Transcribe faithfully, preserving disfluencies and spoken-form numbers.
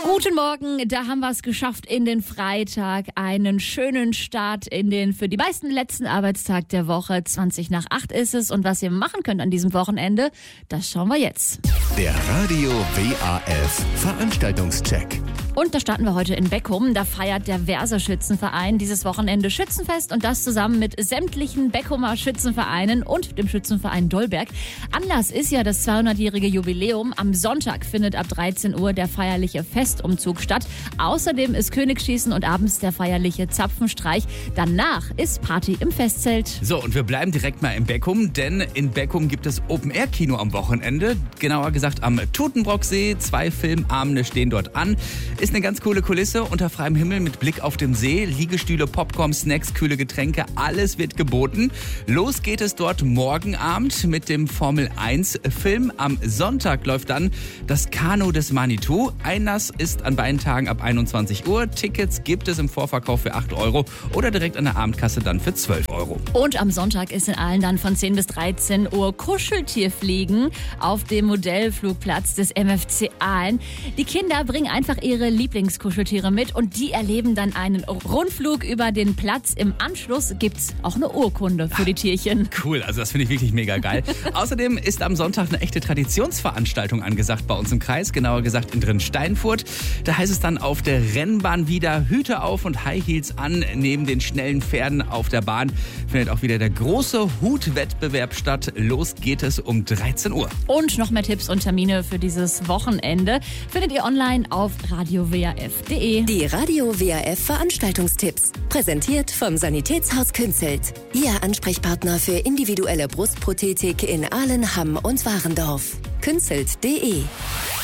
Guten Morgen, da haben wir es geschafft in den Freitag. Einen schönen Start in den für die meisten letzten Arbeitstag der Woche. zwanzig nach acht ist es. Und was ihr machen könnt an diesem Wochenende, das schauen wir jetzt. Der Radio W A F Veranstaltungscheck. Und da starten wir heute in Beckum. Da feiert der Verse Schützenverein dieses Wochenende Schützenfest und das zusammen mit sämtlichen Beckumer Schützenvereinen und dem Schützenverein Dolberg. Anlass ist ja das zweihundertjährige Jubiläum. Am Sonntag findet ab dreizehn Uhr der feierliche Festumzug statt. Außerdem ist Königsschießen und abends der feierliche Zapfenstreich. Danach ist Party im Festzelt. So, und wir bleiben direkt mal in Beckum, denn in Beckum gibt es Open-Air-Kino am Wochenende. Genauer gesagt am Tutenbrocksee. Zwei Filmabende stehen dort an. Ist eine ganz coole Kulisse unter freiem Himmel mit Blick auf den See. Liegestühle, Popcorn, Snacks, kühle Getränke, alles wird geboten. Los geht es dort morgen Abend mit dem Formel eins Film. Am Sonntag läuft dann das Kanu des Manitou. Einlass ist an beiden Tagen ab einundzwanzig Uhr. Tickets gibt es im Vorverkauf für acht Euro oder direkt an der Abendkasse dann für zwölf Euro. Und am Sonntag ist in Aalen dann von zehn bis dreizehn Uhr Kuscheltierfliegen auf dem Modellflugplatz des M F C Aalen. Die Kinder bringen einfach ihre Lieblingskuscheltiere mit und die erleben dann einen Rundflug über den Platz. Im Anschluss gibt's auch eine Urkunde für die Tierchen. Cool, also das finde ich wirklich mega geil. Außerdem ist am Sonntag eine echte Traditionsveranstaltung angesagt bei uns im Kreis, genauer gesagt in Drinsteinfurt. Da heißt es dann auf der Rennbahn wieder Hüte auf und High Heels an. Neben den schnellen Pferden auf der Bahn findet auch wieder der große Hutwettbewerb statt. Los geht es um dreizehn Uhr. Und noch mehr Tipps und Termine für dieses Wochenende findet ihr online auf radio w a f punkt de. Die Radio W A F Veranstaltungstipps. Präsentiert vom Sanitätshaus Künzelt. Ihr Ansprechpartner für individuelle Brustprothetik in Aalen, Hamm und Warendorf. künzelt punkt de